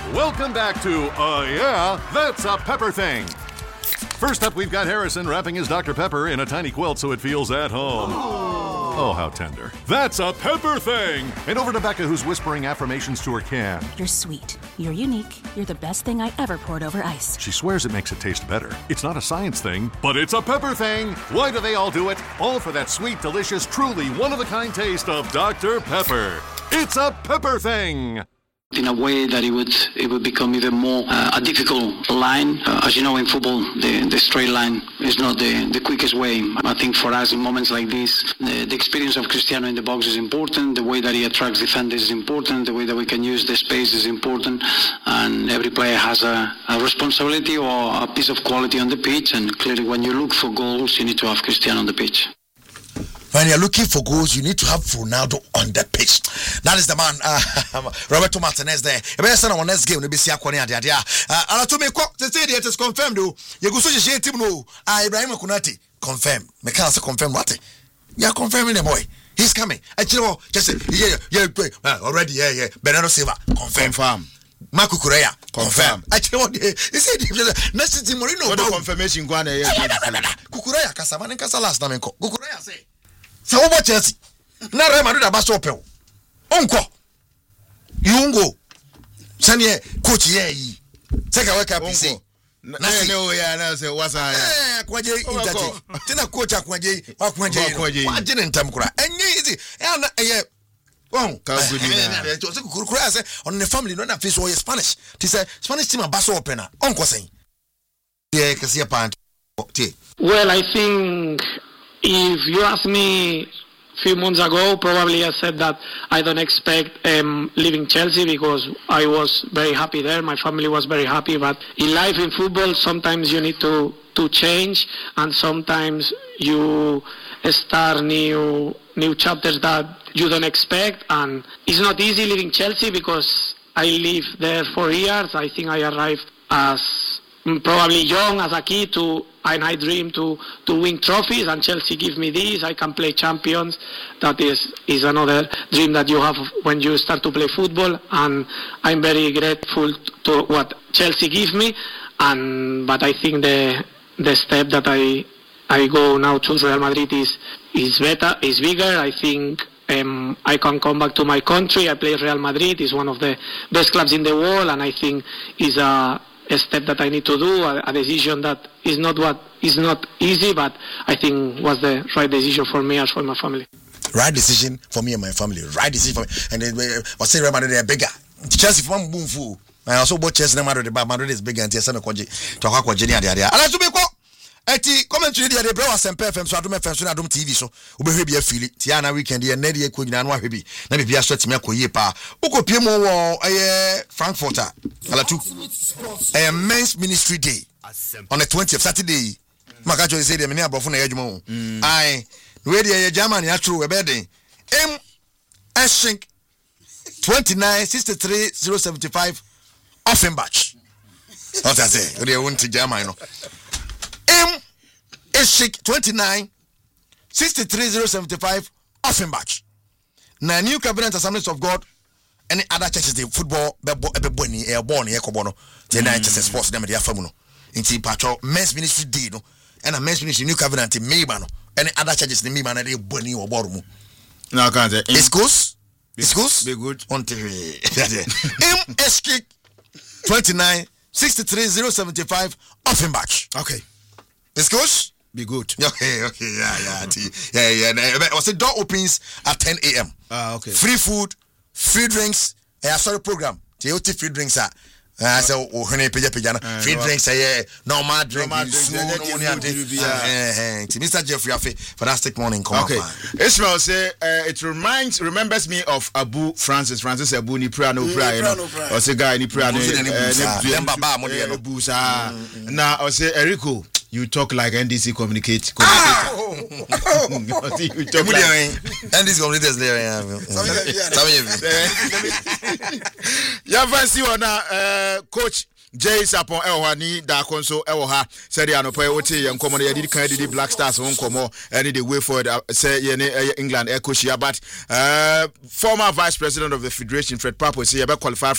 Welcome back to Yeah, That's a Pepper Thing. First up, we've got Harrison wrapping his Dr. Pepper in a tiny quilt so it feels at home. Oh, how tender. That's a Pepper Thing! And over to Becca, who's whispering affirmations to her can. You're sweet. You're unique. You're the best thing I ever poured over ice. She swears it makes it taste better. It's not a science thing, but it's a Pepper Thing! Why do they all do it? All for that sweet, delicious, truly one-of-a-kind taste of Dr. Pepper. It's a Pepper Thing! In a way that it would become even more a difficult line. As you know, in football, the straight line is not the quickest way. I think for us in moments like this, the experience of Cristiano in the box is important. The way that he attracts defenders is important. The way that we can use the space is important. And every player has a responsibility or a piece of quality on the pitch. And clearly, when you look for goals, you need to have Cristiano on the pitch. When you're looking for goals, you need to have Ronaldo on the pitch. That is the man, Roberto Martinez there. If I say on next game, we'll be seeing Kwani Adia. And to me, it is confirmed. You go to the team. No, Ibrahim Konate confirmed. Me can't say confirm what? You are confirming the boy. He's coming. Actually, just say yeah, already yeah. Bernardo Silva confirm. Marco Correa confirm. Actually, he said next team Moreno. What the confirmation go on here? Kukureya Casamane Casa last name. Kukureya say. So what Chelsea? Na Real Madrid abaso opel. Onko. Yungo. Sanye coach ye. Take a wake up PC. No yeah, na say what's kwaje interje. Tina coach akwaje, akwaje. Kwaje ntam kura. Enye easy. E oh, Kukureya say on the family no na face or Spanish. Ti say Spanish team abaso opena. Onko say. Yeah, kasi apant. Well, I think if you asked me a few months ago, probably I said that I don't expect leaving Chelsea because I was very happy there. My family was very happy. But in life, in football, sometimes you need to change, and sometimes you start new chapters that you don't expect. And it's not easy leaving Chelsea because I lived there 4 years. I think I arrived as probably young as a kid and I dream to win trophies, and Chelsea give me this. I can play champions. That is another dream that you have when you start to play football, and I'm very grateful to what Chelsea give me. But I think the step that I go now to Real Madrid is better, is bigger. I think I can come back to my country. I play Real Madrid. It's one of the best clubs in the world, and I think is a step that I need to do, a decision that is not easy, but I think was the right decision for me as for my family. Right decision for me and my family. Right decision for me. And then was say Real Madrid are bigger. Chelsea from boom fool. I also bought Chelsea and Madrid is bigger and Tiasana Koji to Hakwa Jenia there. And I to be eti commentary there the bro Sempe FM so adom FM so na adom TV so obehwe bia fili Tiana weekend ye na de ekonyina no ahwe bi na bibia so timi akoyie pa ukopie mo wo Frankfurt alatu men's ministry day on the 20th Saturday Magajo say dem ni abrofo na yadwuma wo ai we dey Germany atro we be den Eschink 29-63-075 Offenbach. What I say? They went to Germany no. Eschik 29-63-075 Offenbach. Now New Covenant Assemblies of God any other churches the football born ekobono the nine churches sports them their family no. Inti patro men's ministry day no and a men's ministry New Covenant in Mayba no any other churches in Mayba na they born or borumu. No can't say. It's be good. Until Eschik 29-63-075 Offenbach. Okay. Excuse? Be good. Okay, yeah. Was the door opens at 10 a.m. Okay. Free food, free drinks. Sorry, program. TOT free drinks are. So free drinks normal drink. Mr. Jeffrey Afe, fantastic morning. Okay. Ishmael say it remembers me of Abu Francis Abu Nipra no prayer, you know. Or say guy Nipra no. Now I say Erico. You talk like NDC communicator. You talk like NDC communicators there. Yeah, fancy one coach Jay Sapon Elwani da konso Elha said ya no pay wote ye nkomo na yedi kan di Black Stars won komo any the way forward say ye England coach ya but former vice president of the federation Fred Papo say ye be qualify